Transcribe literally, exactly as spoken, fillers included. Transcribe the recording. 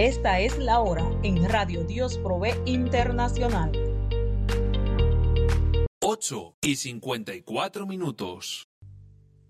Esta es la hora en Radio Dios Provee Internacional. ocho y cincuenta y cuatro minutos.